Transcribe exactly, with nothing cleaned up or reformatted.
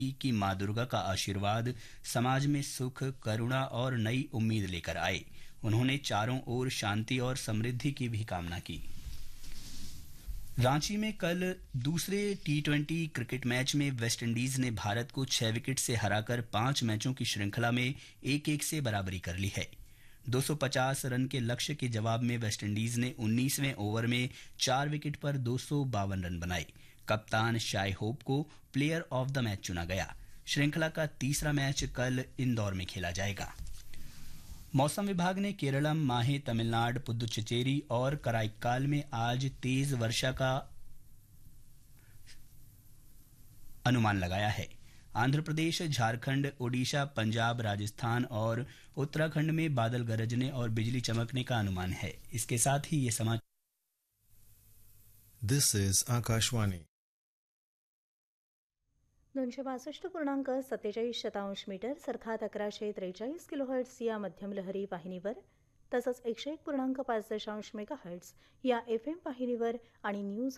कि माँ दुर्गा का आशीर्वाद समाज में सुख, करुणा और नई उम्मीद लेकर आए। उन्होंने चारों ओर शांति और समृद्धि की भी कामना की। रांची में कल दूसरे टी ट्वेंटी क्रिकेट मैच में वेस्टइंडीज ने भारत को छह विकेट से हराकर पांच मैचों की श्रृंखला में एक एक से बराबरी कर ली है। दो सौ पचास रन के लक्ष्य के जवाब में वेस्टइंडीज ने उन्नीसवें ओवर में चार विकेट पर दो सौ बावन रन बनाए। कप्तान शाय होप को प्लेयर ऑफ द मैच चुना गया। श्रृंखला का तीसरा मैच कल इंदौर में खेला जाएगा। मौसम विभाग ने केरलम, माहे, तमिलनाडु, पुदुचेरी और कराईकाल में आज तेज वर्षा का अनुमान लगाया है। आंध्र प्रदेश, झारखंड, ओडिशा, पंजाब, राजस्थान और उत्तराखंड में बादल गरजने और बिजली चमकने का अनुमान है। इसके साथ ही ये समाचार। This is Akashvani. दोनशे बासष्ट पूर्णांक सत्तेचाळीस शतांश मीटर अर्थात अकराशे त्रेचाळीस किलोहर्ट्स या मध्यम लहरी वाहिनीवर तसंच एकशे एक पूर्णांक पाच दशांश मेगाहर्ट्स या एफ एम वाहिनीवर आणि न्यूज